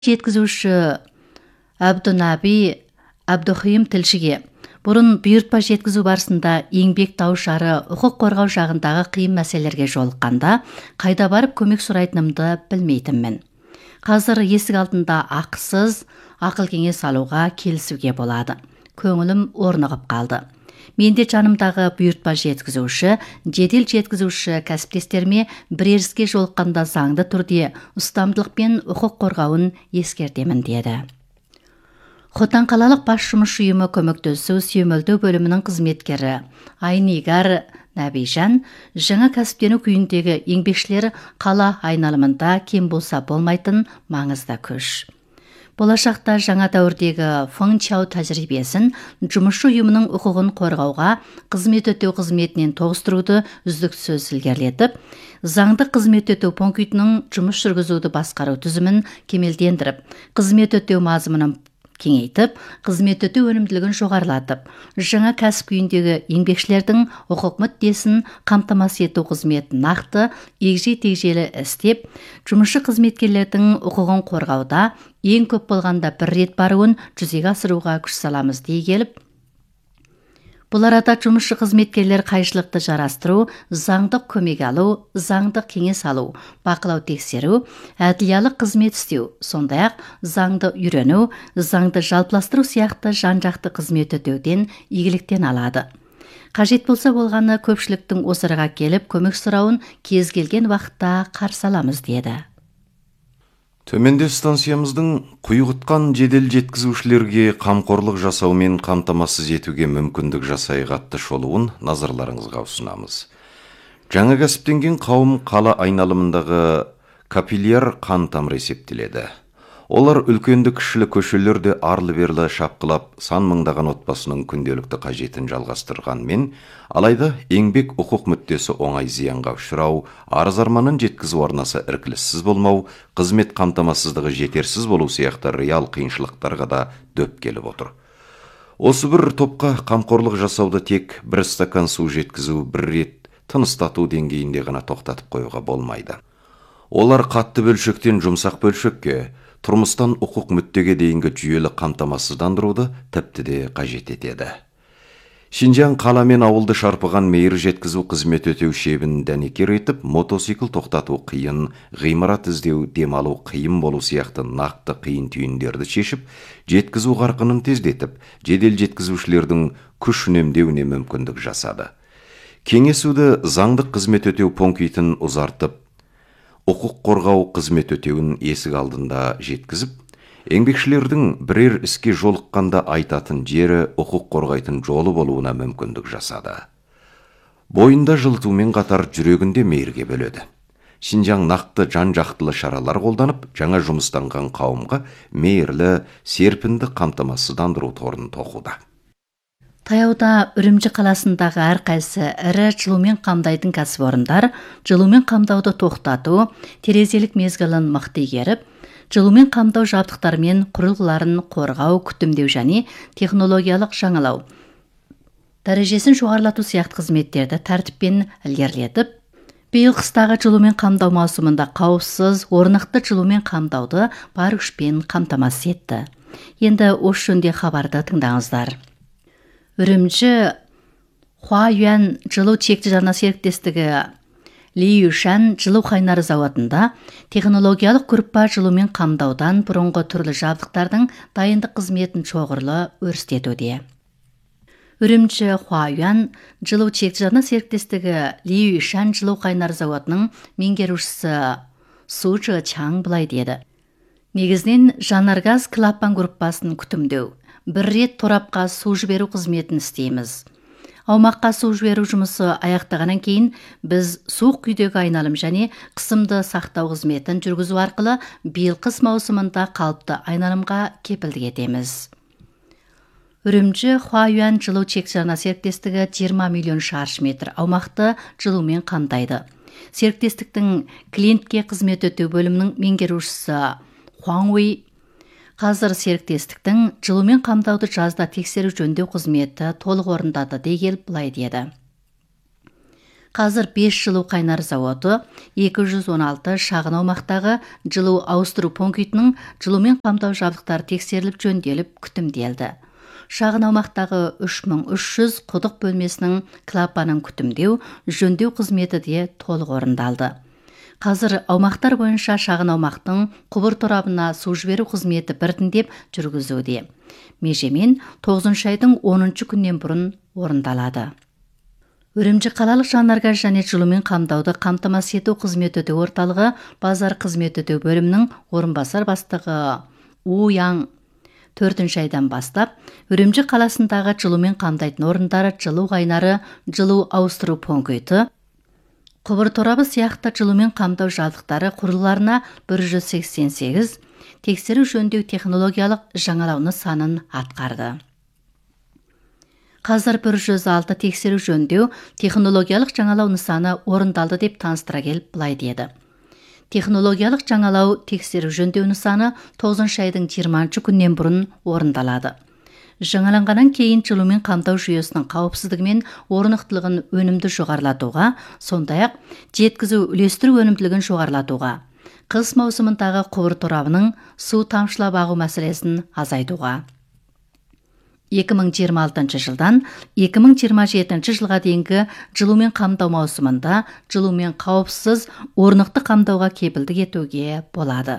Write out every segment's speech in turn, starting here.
жеткізуші Абдунаби Абдухим тілшіге бұрын бұйыртпа жеткізу барысында еңбек даушары құқық қорғау жағындағы қиын мәселелерге жолыққанда қайда барып көмек сұрайтынымды білмейтінмін. Қазір есік алдында ақысыз ақыл кеңес алуға келісуге болады. Көңілім орнығып қалды. Менде жанымдағы бұйыртпа жеткізуші, жедел жеткізуші кәсіптестеріме біреріске жолыққанда заңды түрде ұстамдылықпен құқық қорғауын ескертемін деді. Хотан қалалық бас жұмыс ұйымы көмектесу сүйемелдеу бөлімінің қызметкері Айнигар Нәбижан жаңа кәсіптену күйіндегі еңбекшілер қала айналымында кем болса болмайтын маңызды күш. Болашақта жаңа дәуірдегі фыңчау тәжірибесін жұмысшы ұйымының құқығын қорғауға қызмет өтеу қызметінен тоғыстыруды үздіксіз ілгерілетіп, заңды қызмет өтеу пунктінің жұмыс жүргізуді басқару тізімін кемелдендіріп, қызмет өтеу мазмұнын кеңейтіп, қызмет өтеу өнімділігін жоғарылатып, жаңа кәсіп күйіндегі еңбекшілердің құқық мүддесін қамтамасыз ету қызметін нақты, егжей-тегжейлі істеп, жұмысшы қызметкерлердің құқығын қорғауда ең көп болғанда бір рет баруын жүзеге асыруға күш саламыз дей келіп, бұл арада жұмысшы қызметкерлер қайшылықты жарастыру, заңдық көмек алу, заңдық кеңес алу, бақылау тексеру, әділиялық қызмет істеу, сондай-ақ заңды үйрену, заңды жалпыластыру сияқты жан-жақты қызмет өтеуден игіліктен алады. Қажет болса болғаны көпшіліктің осыраға келіп көмек сұрауын кез келген уақытта қарсы аламыз деді. Төменде станциямыздың құйғытқан жедел жеткізушілерге қамқорлық жасаумен қамтамасыз етуге мүмкіндік жасайық атты шолуын назарларыңызға ұсынамыз. Жаңа кәсіптенген қауым қала айналымындағы капилляр қан тамыры есептеледі. Олар үлкенді кішілі көшелерде арлы-берлі шапқылап, сан мыңдаған отбасының күнделікті қажетін жалғастырғанмен, алайда еңбек құқық мүддесі оңай зиянға ұшырау, арыз-арманын жеткізу арнасы іркіліссіз болмау, қызмет қамтамасыздығы жетерсіз болу сияқты реал қиыншылықтарға да дөп келіп отыр. Осы бір топқа қамқорлық жасауды тек бір стакан су жеткізу, бір рет тыныстату деңгейінде ғана тоқтатып қоюға болмайды. Олар қатты бөлшектен жұмсақ бөлшекке, тұрмыстан құқық мүддеге дейінгі жүйелі қамтамасыздандыруды тіпті де қажет етеді. Шинжаң қала мен ауылды шарпыған мейір жеткізу қызмет өтеу шебін дәнекер етіп, мотоцикл тоқтату қиын, ғимарат іздеу, демалу қиын болу сияқты нақты қиын түйіндерді шешіп, жеткізу қарқынын тездетіп, жедел жеткізушілердің күш үнемдеуіне мүмкіндік жасады. Кеңесуді заңдық қызмет өтеу пунктін ұзартып, құқық қорғау қызмет өтеуін есік алдында жеткізіп, еңбекшілердің бірер іске жолыққанда айтатын жері құқық қорғайтын жолы болуына мүмкіндік жасады. Бойында жылытумен қатар жүрегінде мейірге бөледі. Шинжаң нақты жан-жақтылы шаралар қолданып, жаңа жұмыстанған қауымға мейірлі, серпінді қамтамасыздандыру торын тоқуда. Таяуда Үрімжі қаласындағы әрқайсы ірі жылумен қамдайтын кәсіпорындар жылумен қамдауды тоқтату, терезелік мезгілін мықты игеріп, жылумен қамдау жабдықтарымен құрылғыларын қорғау, күтімдеу және технологиялық жаңалау дәрежесін жоғарылату сияқты қызметтерді тәртіппен ілгерілетіп, биыл қыстағы жылумен қамдау маусымында қауіпсіз, орнықты жылумен қамдауды бар күшпен қамтамасыз етті. Енді осы жөнінде хабарды тыңдаңыздар. Үрімжі Хуайюан жылу чекті жарна серіктестігі Ли Юшан жылу қайнары зауытында технологиялық группа жылумен қамдаудан бұрынғы түрлі жабдықтардың дайындық қызметін шоғырлы өрістетуде. Үрімжі Хуайюан жылу чекті жарна серіктестігі Ли Юшан жылу қайнары зауытының меңгерушісі Су Чжан былай деді. Негізінен жанаргаз клапан группасын күтімдеу, бір рет торапқа су жіберу қызметін істейміз. Аумаққа су жіберу жұмысы аяқтағаннан кейін біз суық күйдегі айналым және қысымды сақтау қызметін жүргізу арқылы биыл қыс маусымында қалыпты айналымға кепілдік етеміз. Үрімжі Хуайюан жылу чекті жарна серіктестігі 20 миллион шаршы метр аумақты жылумен қамтайды. Серіктестіктің клиентке қызмет өтеу бөлімінің меңгерушісі Хуаңуи қазір серіктестіктің жылумен қамтауды жазда тексеру жөндеу қызметі толық орындады дей келіп былай деді. Қазір 5 жылу қайнар заводы, 216 шағын аумақтағы жылу ауыстыру пунктінің жылумен қамтау жабдықтары тексеріліп жөнделіп күтімделді. Шағын аумақтағы 3300 құдық бөлмесінің клапанын күтімдеу, жөндеу қызметі де толық орындалды. Қазір аумақтар бойынша шағын аумақтың құбыр торабына су жіберу қызметі біртіндеп жүргізуде. Межемен 9 айдың 10 күннен бұрын орындалады. Үрімжі қалалық жанаргаз және жылумен қамтауды қамтамасыз ету қызмет өтеу орталығы базар қызмет өтеу бөлімінің орынбасар бастығы У Яң 4 айдан бастап Үрімжі қаласындағы жылумен қамтайтын орындары жылу қайнары, жылу ауыстыру пункті, құбыр торабы сияқты жылумен қамтау жабдықтары құрылғыларына 188 тексеру жөндеу технологиялық жаңалау нысанын атқарды. Қазір 106 тексеру жөндеу технологиялық жаңалау нысаны орындалды деп таныстыра келіп былай деді. Технологиялық жаңалау тексеру жөндеу нысаны 9 айдың 20 күннен бұрын орындалады. Жаңаланғаннан кейін жылумен қамтау жүйесінің қауіпсіздігі мен орнықтылығын өнімді жоғарылатуға, сондай-ақ жеткізу үлестіру өнімділігін жоғарылатуға, қыс маусымындағы құбыр торабының су тамшылап ағу мәселесін азайтуға. 2026 жылдан 2027 жылға дейінгі жылумен қамтау маусымында жылумен қауіпсіз орнықты қамтауға кепілдік етуге болады.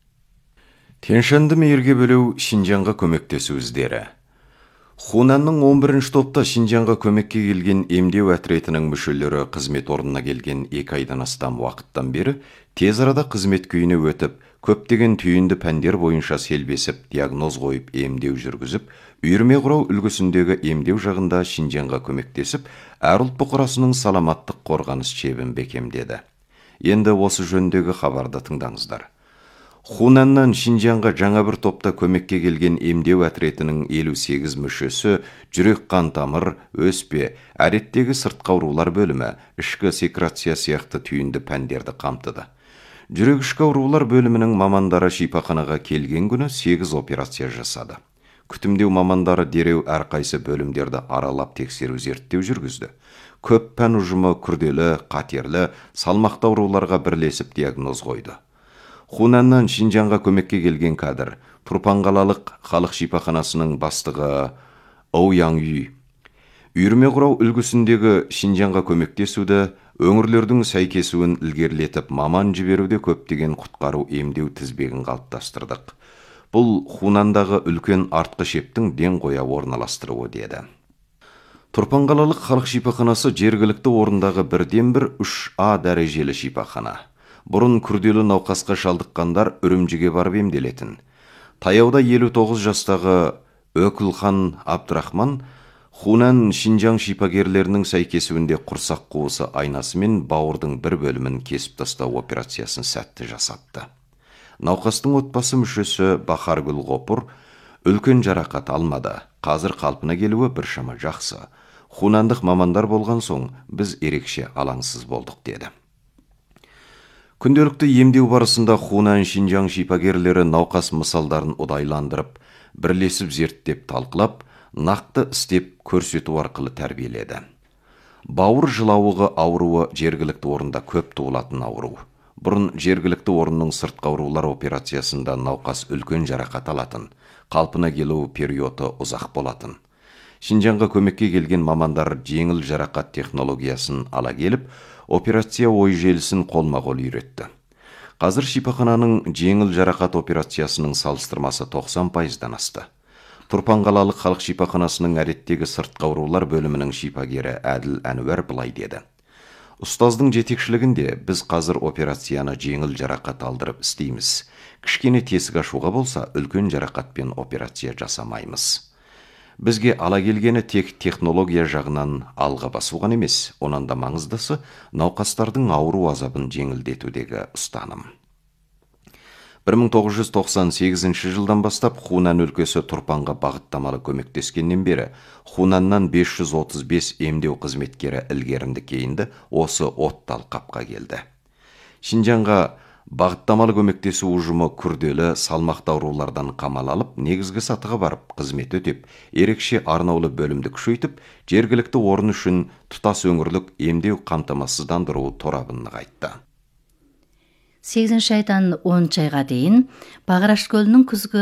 Тянь-Шаньды мейірге бөлеу Шинжанға көмектесу іздері. Хунанның 11 топта Шинжанға көмекке келген емдеу әтіретінің мүшелері қызмет орнына келген 2 айдан астам уақыттан бері тез арада қызмет күйіне өтіп, көптеген түйінді пәндер бойынша селбесіп, диагноз қойып, емдеу жүргізіп, үйірме құрау үлгісіндегі емдеу жағында Шинжанға көмектесіп, әр ұлт бұқарасының саламаттық қорғаныс шебін бекемдеді. Енді осы жөндегі хабарды тыңдаңыздар. Хунаннан Шинжанға жаңа бір топта көмекке келген емдеу әтіретінің 58 мүшесі жүрек қан тамыр, өспе, әдеттегі сыртқы аурулар бөлімі, ішкі секреция сияқты түйінді пәндерді қамтыды. Жүрек ішкі аурулар бөлімінің мамандары шипаханаға келген күні 8 операция жасады. Күтімдеу мамандары дереу әрқайсы бөлімдерді аралап тексеру зерттеу жүргізді. Көп пән ұжымы күрделі, қатерлі, салмақты ауруларға бірлесіп диагноз қойды. Хунаннан Шинжанға көмекке келген кадр Турпан қалалық халық шипаханасының бастығы Оу Яң Үй. Үйірме құрау үлгісіндегі Шинжанға көмектесуді, өңірлердің сәйкесуін ілгерілетіп, маман жіберуде көптеген құтқару емдеу тізбегін қалыптастырдық. Бұл Хунандағы үлкен артқы шептің ден қоя орналастыруы деді. Турпан қалалық халық шипаханасы жергілікті орындағы бірден-бір 3А дәрежелі шипахана. Бұрын күрделі науқасқа шалдыққандар Үрімжіге барып емделетін. Таяуда 59 жастағы Өкілхан Абдрахман Хунан Шинжан шипагерлерінің сәйкесуінде құрсақ қуысы айнасы мен бауырдың бір бөлімін кесіп тастау операциясын сәтті жасатты. Науқастың отбасы мүшесі Бахаргүл Ғопыр үлкен жарақат алмады. Қазір қалпына келуі біршама жақсы. Хунандық мамандар болған соң біз ерекше алаңсыз болдық деді. Күнделікті емдеу барысында Хунан Шинжан шипагерлері науқас мысалдарын ұдайландырып, бірлесіп зерттеп талқылап, нақты істеп көрсету арқылы тәрбиеледі. Бауыр жылауығы ауруы жергілікті орында көп туылатын ауру. Бұрын жергілікті орынның сыртқы аурулар операциясында науқас үлкен жарақат алатын, қалпына келу периоды ұзақ болатын. Шинжанға көмекке келген мамандар жеңіл жарақат технологиясын ала келіп, операция ой желісін қолма-қол үйретті. Қазір шипахананың жеңіл жарақат операциясының салыстырмасы 90%-дан асты. Турпан қалалық халық шипаханасының әдеттегі сыртқы аурулар бөлімінің шипагері Әділ Әнуар былай деді. Ұстаздың жетекшілігінде біз қазір операцияны жеңіл жарақат алдырып істейміз. Кішкене тесік ашуға болса, үлкен жарақатпен операция жасамаймыз. Бізге ала келгені тек технология жағынан алға басуған емес, онан да маңыздысы науқастардың ауру азабын жеңілдетудегі ұстаным. 1998 жылдан бастап Хунан өлкесі Турпанға бағыттамалы көмектескеннен бері Хунаннан 535 емдеу қызметкері ілгерінді кейінді осы оттал қапқа келді. Шинжанға Бағыттамалы көмектесу ұжымы күрделі салмақты аурулардан қамал алып, негізгі сатыға барып, қызмет өтеп, ерекше арнаулы бөлімді күшейтіп, жергілікті орын үшін тұтас өңірлік емдеу қамтамасыздандыру торабын нығайтты. 8 айдан 10 айға дейін Бағыраш көлінің күзгі